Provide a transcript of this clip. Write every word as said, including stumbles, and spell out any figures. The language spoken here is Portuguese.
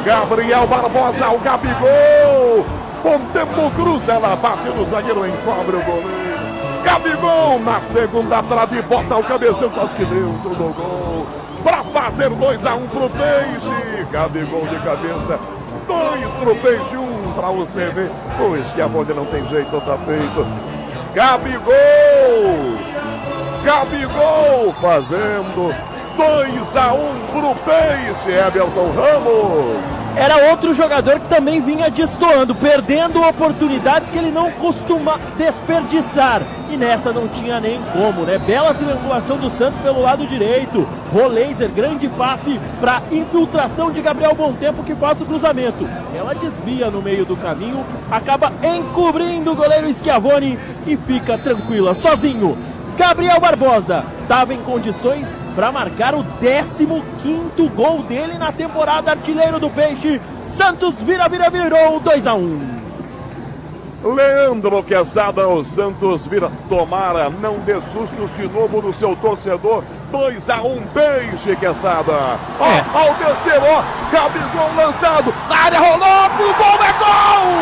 Gabriel Barbosa, o Gabigol. Bom tempo, cruza, ela bate no zagueiro, encobre o goleiro. Gabigol na segunda trave, bota o cabeção, quase que dentro do gol. Para fazer dois a um pro Peixe. Gabigol de cabeça, dois pro Peixe, um para você ver. O Schiavone não tem jeito, tá feito. Gabigol! Gabigol fazendo dois a um pro Peixe, Abelton Ramos. Era outro jogador que também vinha destoando, perdendo oportunidades que ele não costuma desperdiçar. E nessa não tinha nem como, né? Bela triangulação do Santos pelo lado direito. Roleiser, grande passe para infiltração de Gabriel Bontempo, que faz o cruzamento. Ela desvia no meio do caminho, acaba encobrindo o goleiro Schiavone e fica tranquila, sozinho. Gabriel Barbosa estava em condições para marcar o décimo quinto gol dele na temporada, artilheiro do Peixe. Santos vira, vira, virou dois a um. Leandro Quesada, o Santos vira. Tomara, não dê sustos de novo no seu torcedor. dois a um Peixe, Quesada. Ó, É. ao descer, ó, Gabigol lançado, na área rolou pro gol, é gol!